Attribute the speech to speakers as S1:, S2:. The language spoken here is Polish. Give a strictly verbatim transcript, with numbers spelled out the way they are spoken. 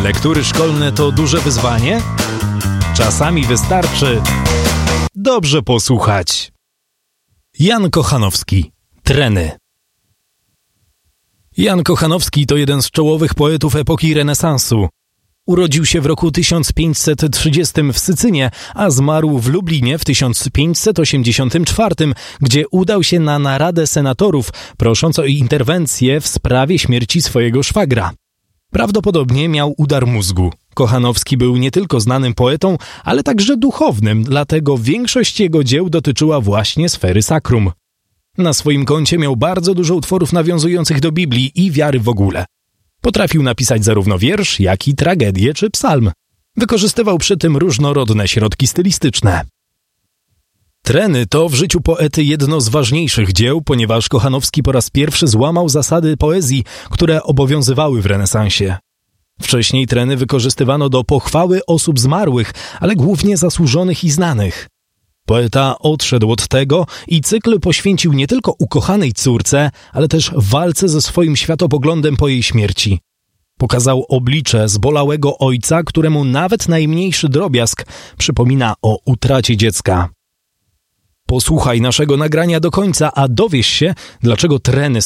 S1: Lektury szkolne to duże wyzwanie? Czasami wystarczy dobrze posłuchać. Jan Kochanowski. Treny. Jan Kochanowski to jeden z czołowych poetów epoki renesansu. Urodził się w roku tysiąc pięćset trzydziestym w Sycynie, a zmarł w Lublinie w tysiąc pięćset osiemdziesiątym czwartym, gdzie udał się na naradę senatorów, prosząc o interwencję w sprawie śmierci swojego szwagra. Prawdopodobnie miał udar mózgu. Kochanowski był nie tylko znanym poetą, ale także duchownym, dlatego większość jego dzieł dotyczyła właśnie sfery sakrum. Na swoim koncie miał bardzo dużo utworów nawiązujących do Biblii i wiary w ogóle. Potrafił napisać zarówno wiersz, jak i tragedię czy psalm. Wykorzystywał przy tym różnorodne środki stylistyczne. Treny to w życiu poety jedno z ważniejszych dzieł, ponieważ Kochanowski po raz pierwszy złamał zasady poezji, które obowiązywały w renesansie. Wcześniej treny wykorzystywano do pochwały osób zmarłych, ale głównie zasłużonych i znanych. Poeta odszedł od tego i cykl poświęcił nie tylko ukochanej córce, ale też walce ze swoim światopoglądem po jej śmierci. Pokazał oblicze zbolałego ojca, któremu nawet najmniejszy drobiazg przypomina o utracie dziecka. Posłuchaj naszego nagrania do końca, a dowiesz się, dlaczego treny